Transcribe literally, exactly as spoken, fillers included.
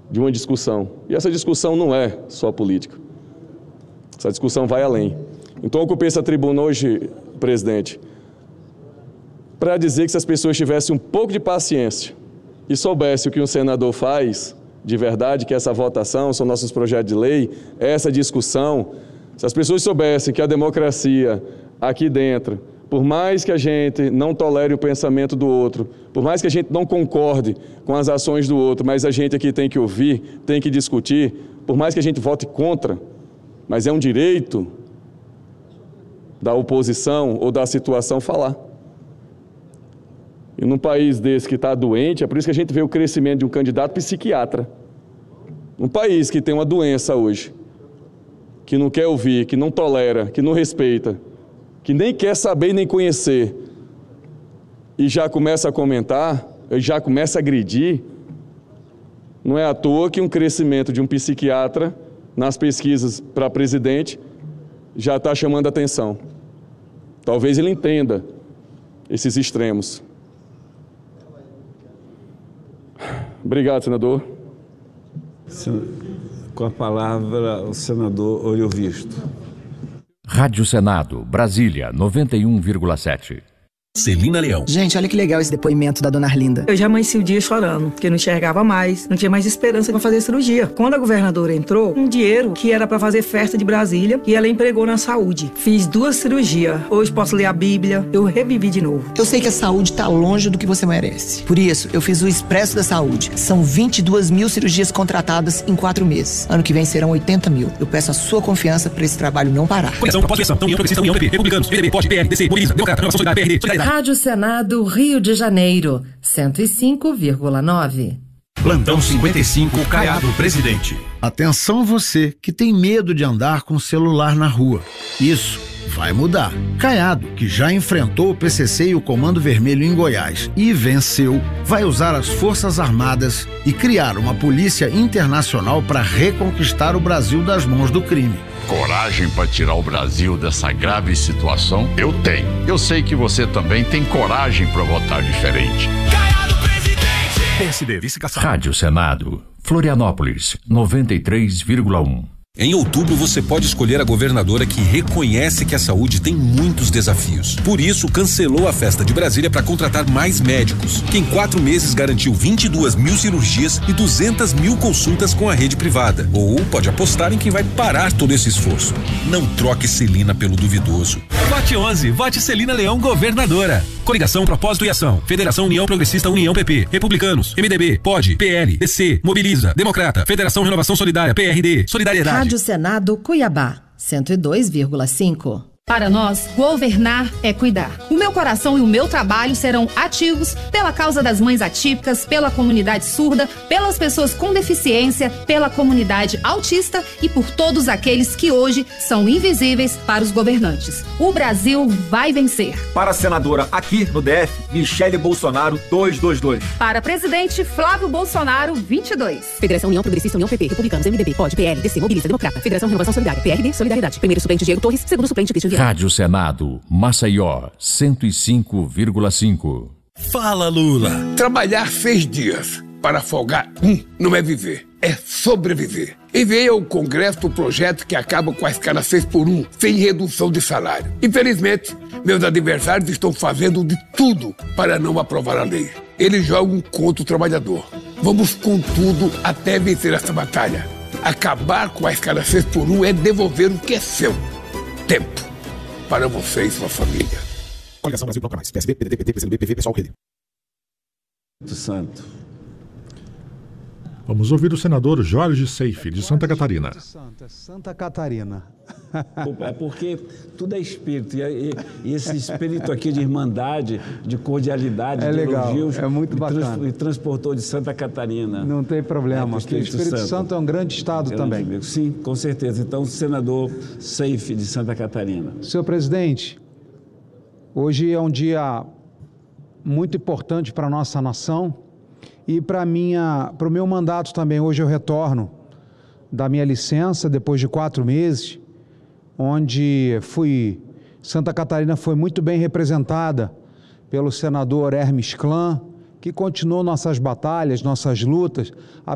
de uma discussão. E essa discussão não é só política. Essa discussão vai além. Então, eu ocupei essa tribuna hoje, presidente, para dizer que se as pessoas tivessem um pouco de paciência e soubessem o que um senador faz de verdade, que essa votação, são nossos projetos de lei, essa discussão, se as pessoas soubessem que a democracia aqui dentro, por mais que a gente não tolere o pensamento do outro, por mais que a gente não concorde com as ações do outro, mas a gente aqui tem que ouvir, tem que discutir, por mais que a gente vote contra, mas é um direito da oposição ou da situação falar. E num país desse que está doente, é por isso que a gente vê o crescimento de um candidato psiquiatra. Um país que tem uma doença hoje, que não quer ouvir, que não tolera, que não respeita, que nem quer saber nem conhecer, e já começa a comentar, já começa a agredir, não é à toa que um crescimento de um psiquiatra nas pesquisas para presidente já está chamando a atenção. Talvez ele entenda esses extremos. Obrigado, senador. Com a palavra, o senador Oriovisto. Rádio Senado, Brasília, noventa e um vírgula sete. Celina Leão. Gente, olha que legal esse depoimento da dona Arlinda. Eu já amanheci o dia chorando, porque não enxergava mais, não tinha mais esperança de fazer cirurgia. Quando a governadora entrou, um dinheiro que era para fazer festa de Brasília e ela empregou na saúde. Fiz duas cirurgias. Hoje posso ler a Bíblia, eu revivi de novo. Eu sei que a saúde tá longe do que você merece. Por isso, eu fiz o Expresso da Saúde. São vinte e duas mil cirurgias contratadas em quatro meses. Ano que vem serão oitenta mil. Eu peço a sua confiança para esse trabalho não parar. Conexão, pós-eleição, União Progressista, União P P, Republicanos, P M D B, P O D, P L, D C, Mobiliza, Democrata, Renovação Solidária, P R D, Solidariedade. Rádio Senado, Rio de Janeiro, cento e cinco vírgula nove. Plantão cinquenta e cinco, Caiado, presidente. Atenção você que tem medo de andar com o celular na rua. Isso vai mudar. Caiado, que já enfrentou o P C C e o Comando Vermelho em Goiás e venceu, vai usar as Forças Armadas e criar uma polícia internacional para reconquistar o Brasil das mãos do crime. Coragem para tirar o Brasil dessa grave situação? Eu tenho. Eu sei que você também tem coragem para votar diferente. Caiado, presidente! P S D, vice-caçado. Rádio Senado, Florianópolis, noventa e três vírgula um. Em outubro, você pode escolher a governadora que reconhece que a saúde tem muitos desafios. Por isso, cancelou a festa de Brasília para contratar mais médicos, que em quatro meses garantiu vinte e duas mil cirurgias e duzentas mil consultas com a rede privada. Ou pode apostar em quem vai parar todo esse esforço. Não troque Celina pelo duvidoso. Vote onze, vote Celina Leão, governadora. Coligação, Propósito e Ação. Federação União Progressista, União P P. Republicanos, M D B, P O D, P L, D C, Mobiliza, Democrata, Federação Renovação Solidária, P R D, Solidariedade. Rádio Senado, Cuiabá, cento e dois vírgula cinco. Para nós, governar é cuidar. O meu coração e o meu trabalho serão ativos pela causa das mães atípicas, pela comunidade surda, pelas pessoas com deficiência, pela comunidade autista e por todos aqueles que hoje são invisíveis para os governantes. O Brasil vai vencer. Para a senadora aqui no D F, Michele Bolsonaro, duzentos e vinte e dois. Para presidente Flávio Bolsonaro, vinte e dois. Federação União Progressista, União P P, Republicanos, M D B, P O D, P L, D C, Mobiliza, Democrata, Federação Renovação Solidária, P R D, Solidariedade. Primeiro suplente Diego Torres, segundo suplente Cristian Vieira. Rádio Senado, Maceió, cento e cinco vírgula cinco. Fala, Lula. Trabalhar seis dias para folgar um não é viver, é sobreviver. Enviei ao Congresso o projeto que acaba com a escala seis por um, sem redução de salário. Infelizmente, meus adversários estão fazendo de tudo para não aprovar a lei. Eles jogam contra o trabalhador. Vamos com tudo até vencer essa batalha. Acabar com a escala seis por um é devolver o que é seu. Tempo. Para você e sua família. Coligação Brasil Bloco Mais. P S B, P D T, P T, P C do B, P V, Pessoal, Rede. Santo. Vamos ouvir o senador Jorge Seife, de Santa Catarina. Santa Catarina. É porque tudo é espírito. E, e esse espírito aqui de irmandade, de cordialidade, é de legal, elogios, é muito me bacana. Trans, me transportou de Santa Catarina. Não tem problema. É, o Espírito, Espírito Santo. Santo é um grande estado grande também. Amigo. Sim, com certeza. Então, senador Seife, de Santa Catarina. Senhor presidente, hoje é um dia muito importante para a nossa nação e para minha, para o meu mandato também. Hoje eu retorno da minha licença depois de quatro meses, onde fui, Santa Catarina foi muito bem representada pelo senador Hermes Klan, que continuou nossas batalhas, nossas lutas,